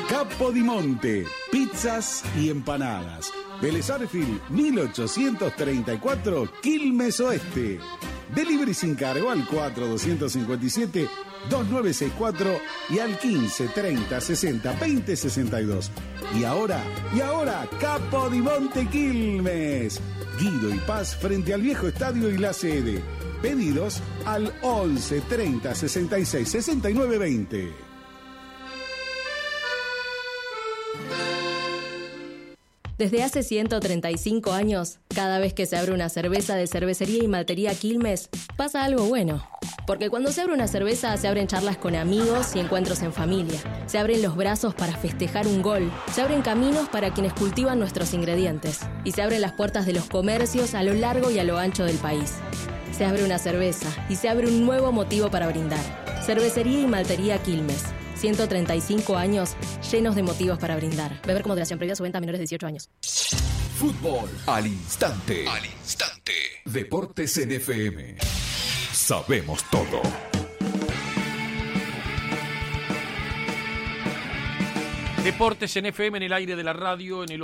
Capodimonte, pizzas y empanadas. Vélez Arfield, 1834, Quilmes Oeste. Delivery sin cargo al 4257-2964 y al 15 30 60 20 62. Y ahora, Capodimonte Quilmes. Guido y Paz frente al viejo estadio y la sede. Pedidos al 11 30 66 69 20. Desde hace 135 años, cada vez que se abre una cerveza de Cervecería y Maltería Quilmes, pasa algo bueno. Porque cuando se abre una cerveza, se abren charlas con amigos y encuentros en familia. Se abren los brazos para festejar un gol. Se abren caminos para quienes cultivan nuestros ingredientes. Y se abren las puertas de los comercios a lo largo y a lo ancho del país. Se abre una cerveza y se abre un nuevo motivo para brindar. Cervecería y Maltería Quilmes. 135 años llenos de motivos para brindar. Beber con moderación, previa su venta a menores de 18 años. Fútbol al instante. Al instante. Deportes en FM. Sabemos todo. Deportes en FM en el aire de la radio en el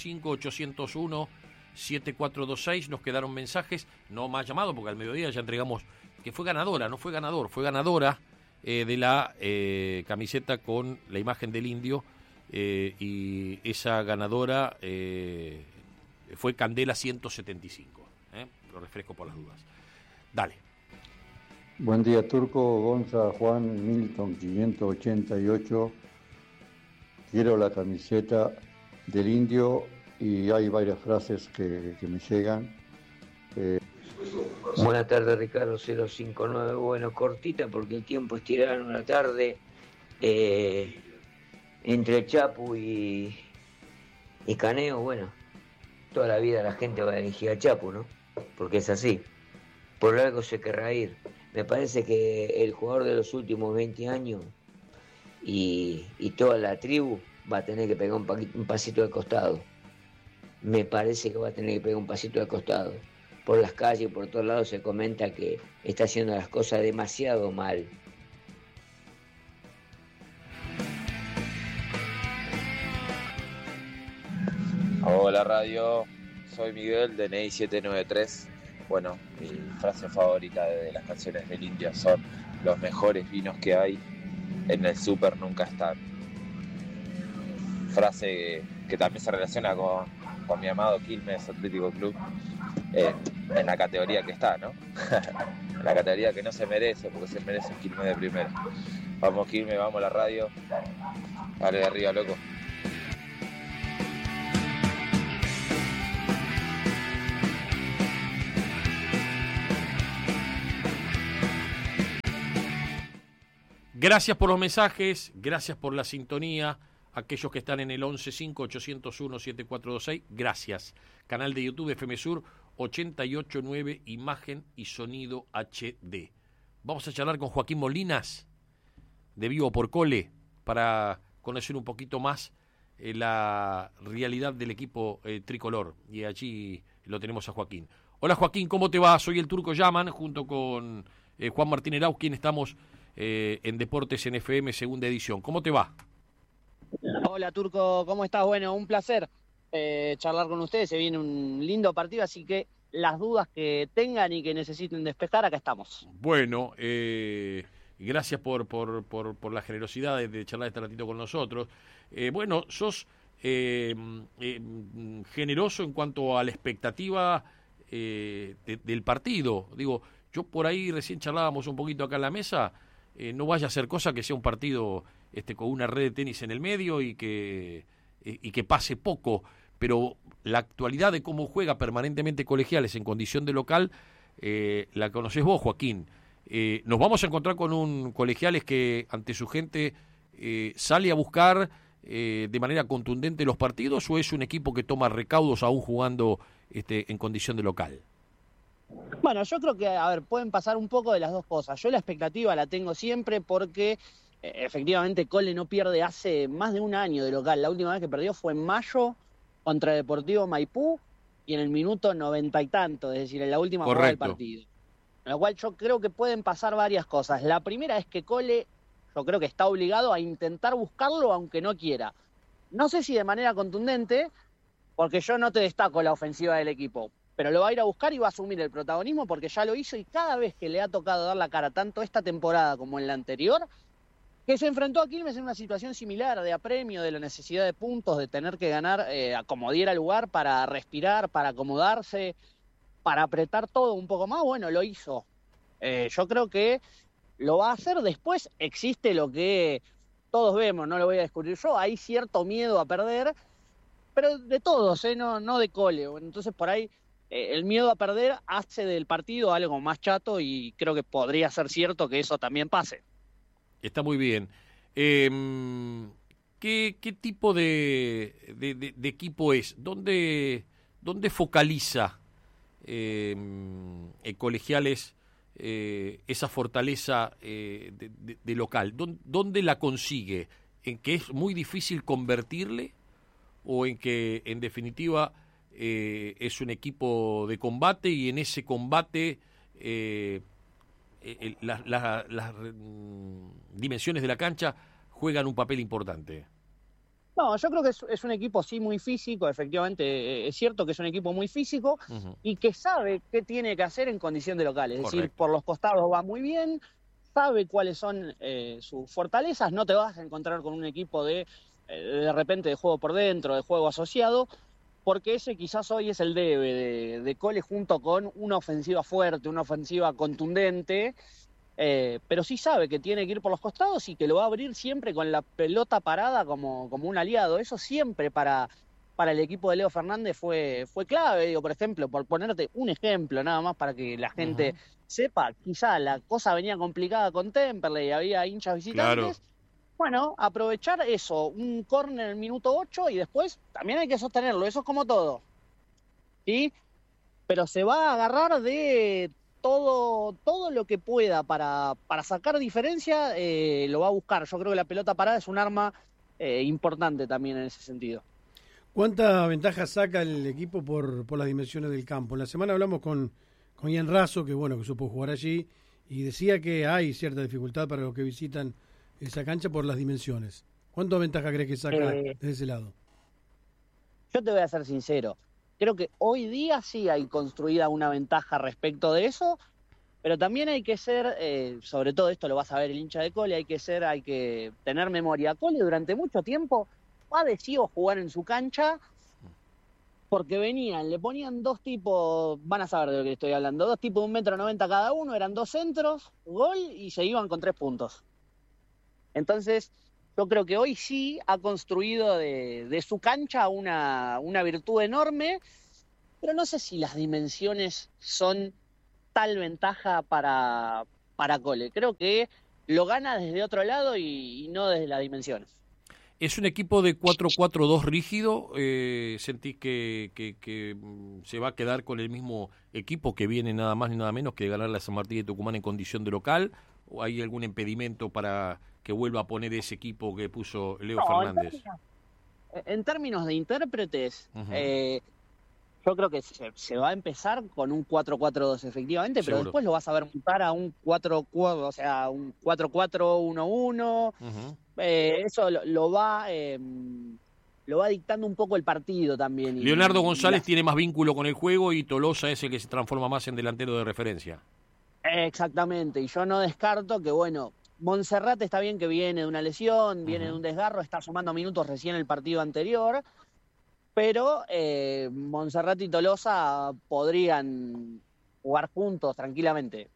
115801-7426. Nos quedaron mensajes, no más llamados porque al mediodía ya entregamos que fue ganadora, no fue ganador, fue ganadora de la camiseta con la imagen del indio y esa ganadora fue Candela 175. Lo refresco por las dudas. Dale. Buen día, Turco, Gonza, Juan, Milton, 588. Quiero la camiseta del indio y hay varias frases que me llegan. Buenas tardes, Ricardo 059. Bueno, cortita porque el tiempo es tirano en la tarde. Entre Chapu y Caneo, bueno, toda la vida la gente va a elegir a Chapu, ¿no? Porque es así. Por algo se querrá ir. Me parece que el jugador de los últimos 20 años y toda la tribu va a tener que pegar un pasito de costado. Me parece que va a tener que pegar un pasito de costado. Por las calles, por todos lados se comenta que está haciendo las cosas demasiado mal. Hola radio, soy Miguel de NEI 793. Bueno, mi frase favorita de las canciones del indio son: los mejores vinos que hay en el súper nunca están. Frase que también se relaciona con mi amado Quilmes Atlético Club en la categoría que está, ¿no? En la categoría que no se merece, porque se merece un Quilmes de primera. Vamos Quilmes, vamos a la radio. Dale de arriba, loco. Gracias por los mensajes, gracias por la sintonía. Aquellos que están en el 1158017426, gracias. Canal de YouTube FM Sur 889, imagen y sonido HD. Vamos a charlar con Joaquín Molinas, de Vivo por Cole, para conocer un poquito más la realidad del equipo tricolor. Y allí lo tenemos a Joaquín. Hola Joaquín, ¿cómo te va? Soy el Turco Yaman, junto con Juan Martín Erauz, quien estamos en Deportes en FM, segunda edición. ¿Cómo te va? Hola Turco, ¿cómo estás? Bueno, un placer charlar con ustedes. Se viene un lindo partido, así que las dudas que tengan y que necesiten despejar, acá estamos. Bueno, gracias por la generosidad de charlar este ratito con nosotros. Bueno, sos generoso en cuanto a la expectativa del partido. Digo, yo por ahí recién charlábamos un poquito acá en la mesa. No vaya a ser cosa que sea un partido con una red de tenis en el medio y que pase poco, pero la actualidad de cómo juega permanentemente Colegiales en condición de local, la conocés vos, Joaquín. Nos vamos a encontrar con un Colegiales que ante su gente sale a buscar de manera contundente los partidos, o es un equipo que toma recaudos aún jugando en condición de local. Bueno, yo creo que, pueden pasar un poco de las dos cosas. Yo la expectativa la tengo siempre porque efectivamente Cole no pierde hace más de un año de local. La última vez que perdió fue en mayo contra Deportivo Maipú y en el minuto 90 y tanto, es decir, en la última jugada del partido. Con lo cual yo creo que pueden pasar varias cosas. La primera es que Cole Yo creo que está obligado a intentar buscarlo aunque no quiera. No sé si de manera contundente, porque yo no te destaco la ofensiva del equipo, pero lo va a ir a buscar y va a asumir el protagonismo porque ya lo hizo, y cada vez que le ha tocado dar la cara, tanto esta temporada como en la anterior, que se enfrentó a Quilmes en una situación similar de apremio, de la necesidad de puntos, de tener que ganar a como diera lugar para respirar, para acomodarse, para apretar todo un poco más, bueno, lo hizo. Yo creo que lo va a hacer. Después existe lo que todos vemos, no lo voy a descubrir yo, hay cierto miedo a perder, pero de todos, no de Cole. Entonces por ahí el miedo a perder hace del partido algo más chato y creo que podría ser cierto que eso también pase. Está muy bien. ¿Qué tipo de equipo es? ¿Dónde focaliza Colegiales esa fortaleza de local? ¿Dónde la consigue? ¿En que es muy difícil convertirle o en que en definitiva es un equipo de combate y en ese combate las dimensiones de la cancha juegan un papel importante? No, yo creo que es un equipo sí muy físico, efectivamente, es cierto que es un equipo muy físico y que sabe qué tiene que hacer en condición de local, es decir, por los costados va muy bien, sabe cuáles son sus fortalezas, no te vas a encontrar con un equipo de repente de juego por dentro, de juego asociado, porque ese quizás hoy es el debe de Cole junto con una ofensiva fuerte, una ofensiva contundente, pero sí sabe que tiene que ir por los costados y que lo va a abrir siempre con la pelota parada como un aliado. Eso siempre para el equipo de Leo Fernández fue clave. Digo, por ejemplo, por ponerte un ejemplo nada más para que la gente sepa, quizá la cosa venía complicada con Temperley, había hinchas visitantes. Claro. Bueno, aprovechar eso, un córner en el minuto 8 y después también hay que sostenerlo, eso es como todo. ¿Sí? Pero se va a agarrar de todo lo que pueda para sacar diferencia, lo va a buscar. Yo creo que la pelota parada es un arma importante también en ese sentido. ¿Cuánta ventaja saca el equipo por las dimensiones del campo? En la semana hablamos con Ian Razo, que bueno, que supo jugar allí, y decía que hay cierta dificultad para los que visitan esa cancha por las dimensiones. ¿Cuánta ventaja crees que saca desde ese lado? Yo te voy a ser sincero. Creo que hoy día sí hay construida una ventaja respecto de eso, pero también hay que ser, sobre todo esto lo vas a ver el hincha de Cole, hay que tener memoria. Cole durante mucho tiempo padeció jugar en su cancha porque le ponían dos tipos, van a saber de lo que estoy hablando, dos tipos de 1,90 m cada uno, eran dos centros, gol y se iban con 3 puntos. Entonces, yo creo que hoy sí ha construido de su cancha una virtud enorme, pero no sé si las dimensiones son tal ventaja para Cole. Creo que lo gana desde otro lado y no desde las dimensiones. ¿Es un equipo de 4-4-2 rígido? ¿Sentís que se va a quedar con el mismo equipo que viene nada más ni nada menos que ganar la San Martín de Tucumán en condición de local? ¿O hay algún impedimento para que vuelva a poner ese equipo que puso Leo Fernández? En términos de intérpretes, yo creo que se va a empezar con un 4-4-2 efectivamente, pero después lo vas a ver mutar a un 4-4, o sea, un 4-4-1-1. Eso lo va dictando un poco el partido también. Leonardo González tiene más vínculo con el juego y Tolosa es el que se transforma más en delantero de referencia. Exactamente, y yo no descarto que, bueno, Monserrate está bien que viene de una lesión, viene de un desgarro, está sumando minutos recién el partido anterior, pero Monserrate y Tolosa podrían jugar juntos tranquilamente.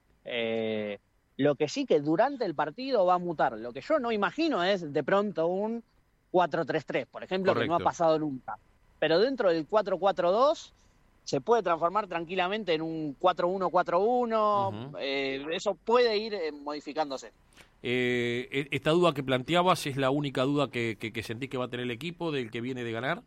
Lo que sí que durante el partido va a mutar. Lo que yo no imagino es de pronto un 4-3-3, por ejemplo, que no ha pasado nunca. Pero dentro del 4-4-2 se puede transformar tranquilamente en un 4-1-4-1. Eso puede ir modificándose. ¿Esta duda que planteabas es la única duda que sentís que va a tener el equipo del que viene de ganar?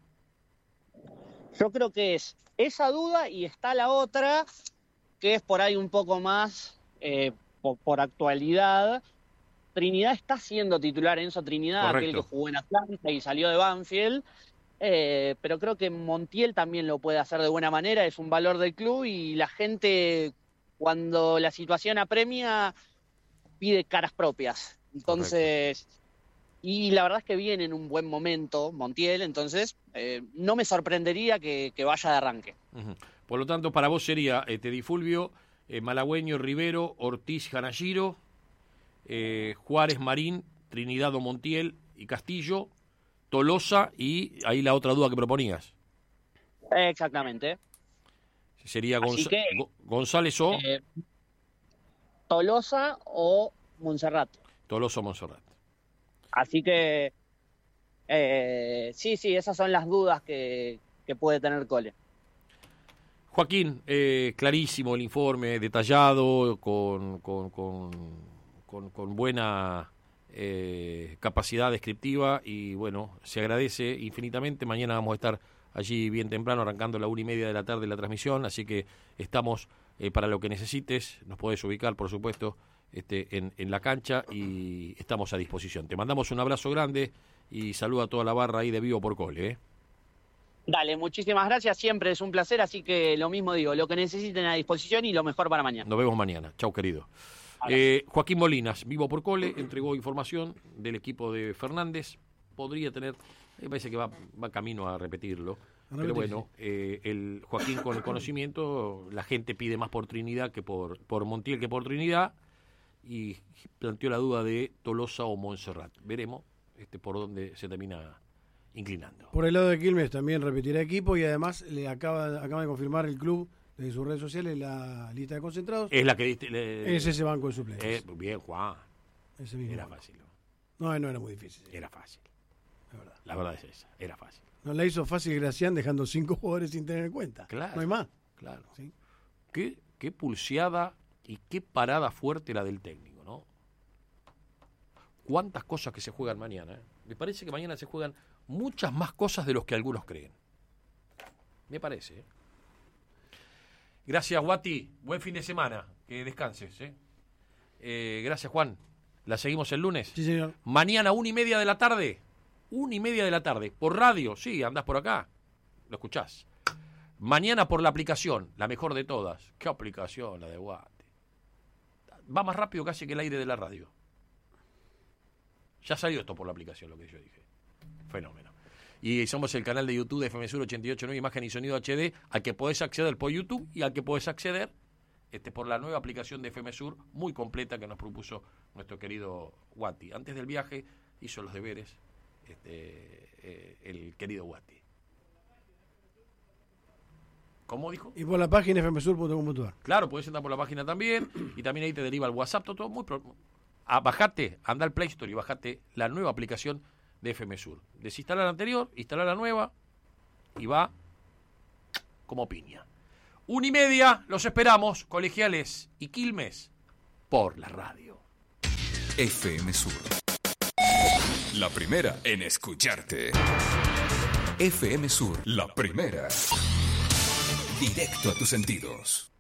Yo creo que es esa duda y está la otra, que es por ahí un poco más por actualidad. Trinidad está siendo titular, Enzo Trinidad, correcto, aquel que jugó en Atlanta y salió de Banfield. Pero creo que Montiel también lo puede hacer de buena manera, es un valor del club y la gente, cuando la situación apremia, pide caras propias. Entonces, y la verdad es que viene en un buen momento Montiel, entonces no me sorprendería que vaya de arranque. Uh-huh. Por lo tanto, para vos sería Di Fulvio, Malagüeño, Rivero, Ortiz, Janayiro, Juárez, Marín, Trinidad o Montiel y Castillo, Tolosa y ahí la otra duda que proponías. Exactamente. Sería González o... Tolosa o Montserrat. Tolosa o Montserrat. Así que sí, esas son las dudas que puede tener Cole. Joaquín, clarísimo el informe, detallado, con buena capacidad descriptiva y bueno, se agradece infinitamente. Mañana vamos a estar allí bien temprano, arrancando a la 1:30 de la tarde la transmisión, así que estamos para lo que necesites, nos podés ubicar, por supuesto, en la cancha y estamos a disposición. Te mandamos un abrazo grande y saluda a toda la barra ahí de Vivo por Cole. Dale, muchísimas gracias, siempre es un placer, así que lo mismo digo, lo que necesiten a disposición y lo mejor para mañana. Nos vemos mañana, chau querido. Joaquín Molinas, Vivo por Cole, entregó información del equipo de Fernández, podría tener, me parece que va camino a repetirlo, pero bueno, el Joaquín con el conocimiento, la gente pide más por Trinidad que por Montiel que por Trinidad, y planteó la duda de Tolosa o Montserrat. Veremos por dónde se termina inclinando. Por el lado de Quilmes también repetirá equipo y además le acaba de confirmar el club de sus redes sociales la lista de concentrados. Es la que diste. Es ese banco de suplentes. Bien, Juan. Ese mismo Era banco. fácil. No era muy difícil. Era fácil. La verdad es esa. Era fácil. No la hizo fácil Gracián dejando 5 jugadores sin tener en cuenta. Claro. No hay más. Claro. ¿Sí? Qué pulseada y qué parada fuerte la del técnico, ¿no? Cuántas cosas que se juegan mañana. Me parece que mañana se juegan muchas más cosas de los que algunos creen. Me parece. Gracias, Guati. Buen fin de semana. Que descanses. Gracias, Juan. ¿La seguimos el lunes? Sí, señor. Mañana, 1:30 de la tarde. 1:30 de la tarde. Por radio. Sí, andás por acá. Lo escuchás. Mañana por la aplicación. La mejor de todas. ¿Qué aplicación? La de Guati. Va más rápido casi que el aire de la radio. Ya salió esto por la aplicación, lo que yo dije. Fenómeno. Y somos el canal de YouTube de FM Sur 88.9, imagen y sonido HD, al que podés acceder por YouTube y al que podés acceder por la nueva aplicación de FM Sur, muy completa, que nos propuso nuestro querido Guati. Antes del viaje hizo los deberes el querido Guati. ¿Cómo dijo? Y por la página fmsur.com.ar. Claro, podés entrar por la página también, y también ahí te deriva el WhatsApp, todo muy bajate, anda al Play Store y bajate la nueva aplicación de FM Sur. Desinstalar la anterior, instalar la nueva y va como piña. 1:30, los esperamos, Colegiales y Quilmes, por la radio. FM Sur. La primera en escucharte. FM Sur, la primera. Directo a tus sentidos.